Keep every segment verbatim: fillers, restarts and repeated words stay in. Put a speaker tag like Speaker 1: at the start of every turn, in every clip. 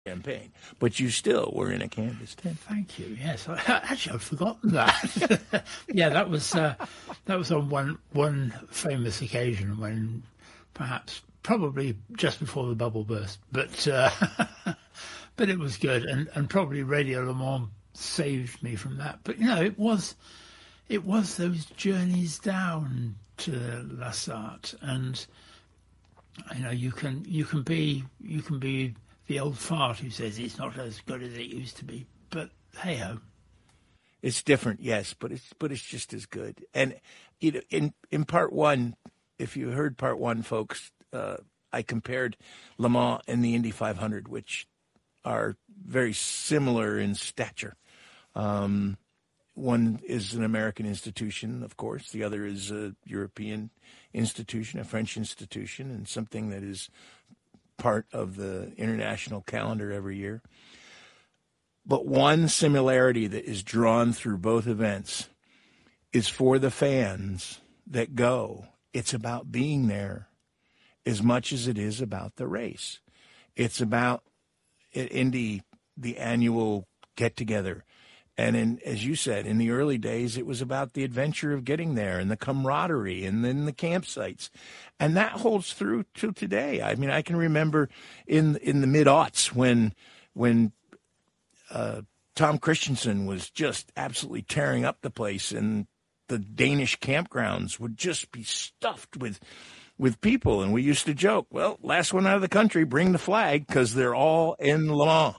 Speaker 1: campaign, but you still were in a canvas tent.
Speaker 2: Thank you. Yes, I, actually, I've forgotten that. yeah, that was uh, that was on one one famous occasion when, perhaps, probably just before the bubble burst, but uh, but it was good, and, and probably Radio Le Mans saved me from that. But you know, it was it was those journeys down to La Sarthe, and you know, you can you can be you can be. the old fart who says it's not as good as it used to be, but hey ho,
Speaker 1: it's different, yes, but it's but it's just as good. And you know, in in part one, if you heard part one, folks, uh, I compared Le Mans and the Indy five hundred, which are very similar in stature. Um, one is an American institution, of course. The other is a European institution, a French institution, and something that is part of the international calendar every year. But one similarity that is drawn through both events is for the fans that go. It's about being there as much as it is about the race. It's about at Indy, the annual get-together. And in, as you said, in the early days, it was about the adventure of getting there and the camaraderie and then the campsites. And that holds through to today. I mean, I can remember in in the mid-aughts when when uh, Tom Christensen was just absolutely tearing up the place, and the Danish campgrounds would just be stuffed with with people. And we used to joke, well, last one out of the country, bring the flag, because they're all in Le Mans.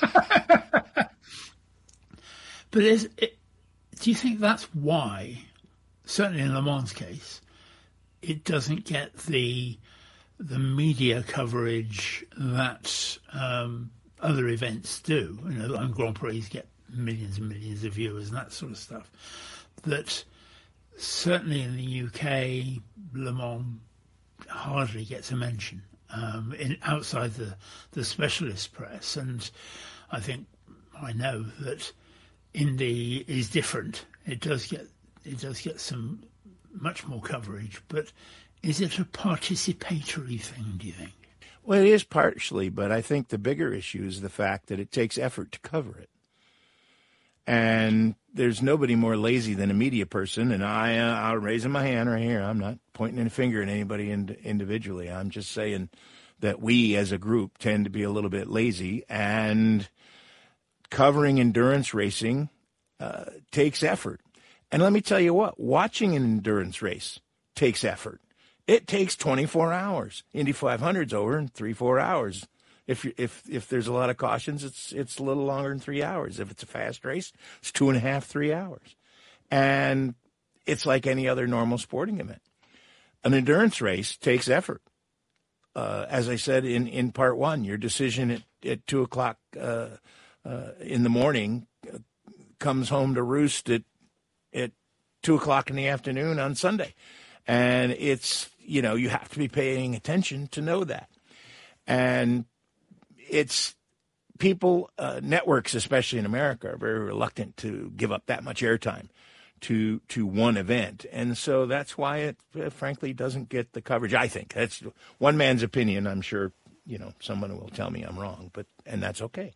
Speaker 2: But is it, do you think that's why, certainly in Le Mans' case, it doesn't get the the media coverage that um, other events do? You know, and Grand Prix get millions and millions of viewers and that sort of stuff. That certainly in the U K, Le Mans hardly gets a mention um, in outside the the specialist press, and I think I know that Indy is different. It does get it does get some much more coverage, but is it a participatory thing, do you think?
Speaker 1: Well, it is partially, but I think the bigger issue is the fact that it takes effort to cover it. And there's nobody more lazy than a media person, and I, uh, I'm raising my hand right here. I'm not pointing a finger at anybody in, individually. I'm just saying that we as a group tend to be a little bit lazy, and covering endurance racing uh, takes effort. And let me tell you what, watching an endurance race takes effort. It takes twenty-four hours. Indy five hundred's over in three, four hours. If if if there's a lot of cautions, it's it's a little longer than three hours. If it's a fast race, it's two and a half, three hours. And it's like any other normal sporting event. An endurance race takes effort. Uh, as I said in, in part one, your decision at, at two o'clock uh, uh, in the morning uh, comes home to roost at at two o'clock in the afternoon on Sunday. And it's, you know, you have to be paying attention to know that. And it's people, uh, networks, especially in America, are very reluctant to give up that much airtime to to one event. And so that's why it, uh, frankly, doesn't get the coverage, I think. That's one man's opinion. I'm sure, you know, someone will tell me I'm wrong, but and that's okay.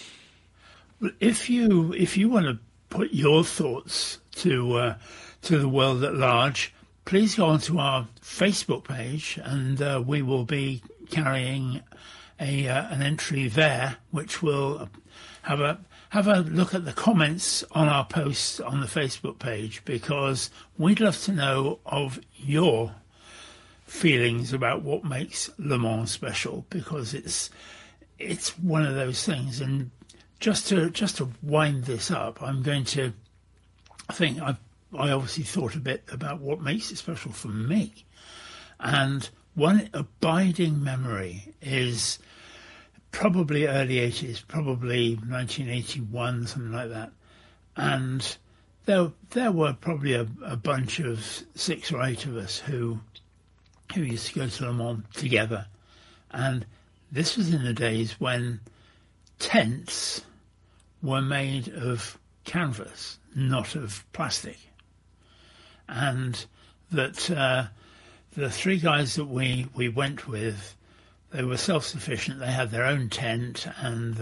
Speaker 2: Well, if you if you want to put your thoughts to uh, to the world at large, please go onto our Facebook page, and uh, we will be carrying a uh, an entry there, which will have a have a look at the comments on our posts on the Facebook page, because we'd love to know of your feelings about what makes Le Mans special, because it's it's one of those things. And just to just to wind this up, I'm going to I think I've I obviously thought a bit about what makes it special for me. And one abiding memory is probably early eighties, probably nineteen eighty-one, something like that. And there there were probably a, a bunch of six or eight of us who who used to go to Le Mans together. And this was in the days when tents were made of canvas, not of plastic. And that uh, the three guys that we, we went with, They were self-sufficient. They had their own tent, and